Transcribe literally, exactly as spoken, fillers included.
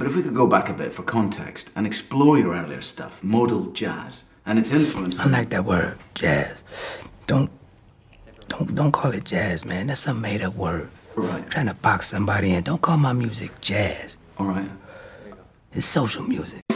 But if we could go back a bit for context and explore your earlier stuff, modal jazz, and its influence... I like that word, jazz. Don't, don't, don't call it jazz, man. That's some made-up word. Right. Trying to box somebody in. Don't call my music jazz. All right. It's social music.